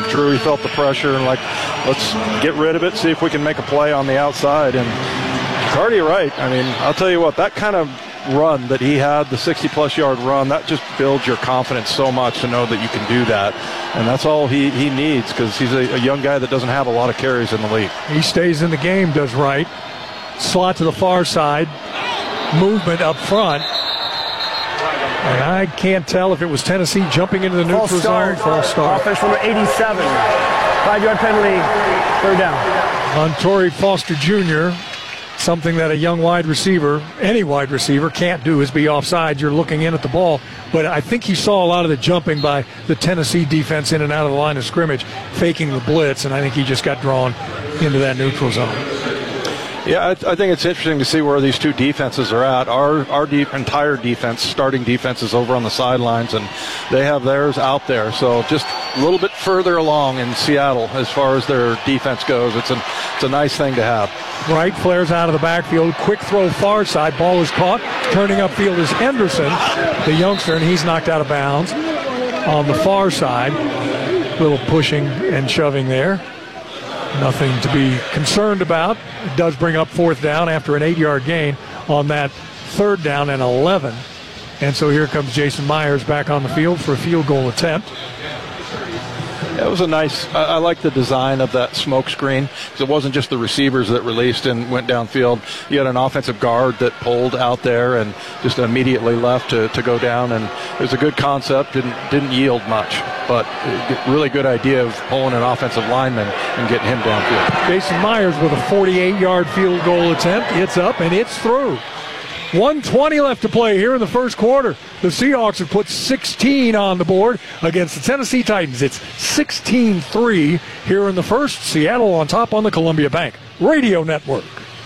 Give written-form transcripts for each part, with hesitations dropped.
Drury felt the pressure and let's get rid of it, see if we can make a play on the outside. And Cardi, you're right. I mean, I'll tell you what, that kind of run that he had, the 60-plus yard run, that just builds your confidence so much to know that you can do that. And that's all he needs, because he's a young guy that doesn't have a lot of carries in the league. He stays in the game, does right. Slot to the far side. Movement up front. And I can't tell if it was Tennessee jumping into the neutral zone. False start. Offense number 87. 5-yard penalty. Third down. On Torrey Foster Jr., something that a young wide receiver, any wide receiver, can't do is be offside. You're looking in at the ball. But I think he saw a lot of the jumping by the Tennessee defense in and out of the line of scrimmage, faking the blitz, and I think he just got drawn into that neutral zone. Yeah, I think it's interesting to see where these two defenses are at. Our entire defense, starting defense, is over on the sidelines, and they have theirs out there. So just a little bit further along in Seattle as far as their defense goes. It's a nice thing to have. Wright flares out of the backfield. Quick throw far side. Ball is caught. Turning upfield is Henderson, the youngster, and he's knocked out of bounds on the far side. Little pushing and shoving there. Nothing to be concerned about. It does bring up fourth down after an 8-yard gain on that third down and 11. And so here comes Jason Myers back on the field for a field goal attempt. It was a nice, I like the design of that smoke screen, because it wasn't just the receivers that released and went downfield. You had an offensive guard that pulled out there and just immediately left to go down, and it was a good concept. Didn't yield much, but really good idea of pulling an offensive lineman and getting him downfield. Jason Myers with a 48-yard field goal attempt. It's up and it's through. 1:20 left to play here in the first quarter. The Seahawks have put 16 on the board against the Tennessee Titans. It's 16-3 here in the first. Seattle on top on the Columbia Bank Radio Network.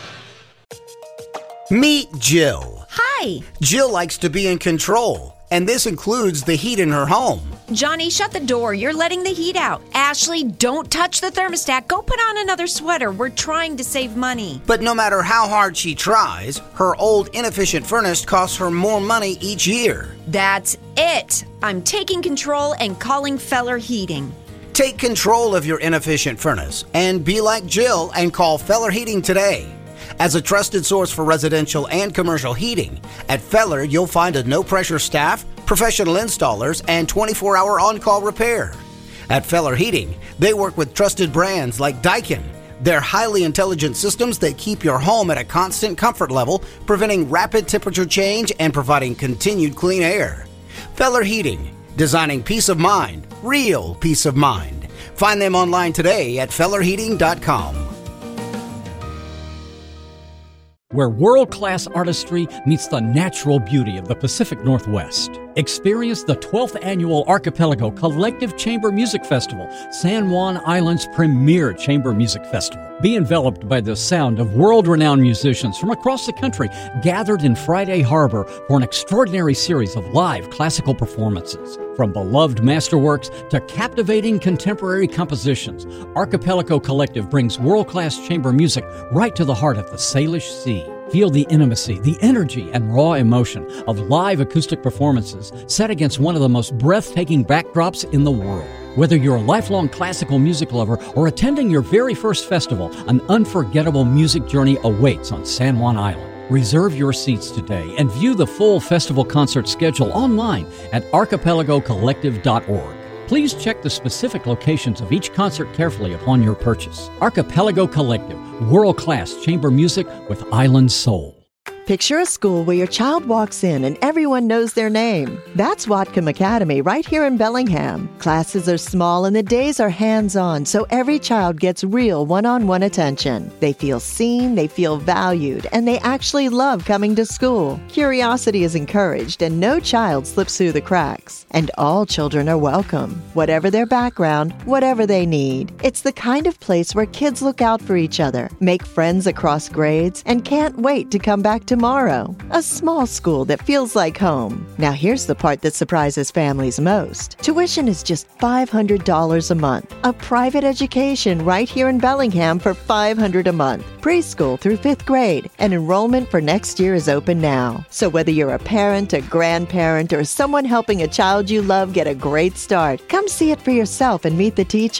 Meet Jill. Hi. Jill likes to be in control, and this includes the heat in her home. Johnny, shut the door. You're letting the heat out. Ashley, don't touch the thermostat. Go put on another sweater. We're trying to save money. But no matter how hard she tries, her old inefficient furnace costs her more money each year. That's it. I'm taking control and calling Feller Heating. Take control of your inefficient furnace and be like Jill and call Feller Heating today. As a trusted source for residential and commercial heating, at Feller you'll find a no-pressure staff, professional installers, and 24-hour on-call repair. At Feller Heating, they work with trusted brands like Daikin. They're highly intelligent systems that keep your home at a constant comfort level, preventing rapid temperature change and providing continued clean air. Feller Heating, designing peace of mind, real peace of mind. Find them online today at fellerheating.com. Where world-class artistry meets the natural beauty of the Pacific Northwest. Experience the 12th Annual Archipelago Collective Chamber Music Festival, San Juan Island's premier chamber music festival. Be enveloped by the sound of world-renowned musicians from across the country gathered in Friday Harbor for an extraordinary series of live classical performances. From beloved masterworks to captivating contemporary compositions, Archipelago Collective brings world-class chamber music right to the heart of the Salish Sea. Feel the intimacy, the energy, and raw emotion of live acoustic performances set against one of the most breathtaking backdrops in the world. Whether you're a lifelong classical music lover or attending your very first festival, an unforgettable music journey awaits on San Juan Island. Reserve your seats today and view the full festival concert schedule online at archipelagocollective.org. Please check the specific locations of each concert carefully upon your purchase. Archipelago Collective, world-class chamber music with island soul. Picture a school where your child walks in and everyone knows their name. That's Whatcom Academy right here in Bellingham. Classes are small and the days are hands-on, so every child gets real one-on-one attention. They feel seen, they feel valued, and they actually love coming to school. Curiosity is encouraged and no child slips through the cracks. And all children are welcome, whatever their background, whatever they need. It's the kind of place where kids look out for each other, make friends across grades, and can't wait to come back tomorrow. A small school that feels like home. Now here's the part that surprises families most. Tuition is just $500 a month. A private education right here in Bellingham for $500 a month. Preschool through 5th grade. And enrollment for next year is open now. So whether you're a parent, a grandparent, or someone helping a child you love get a great start, come see it for yourself and meet the teacher.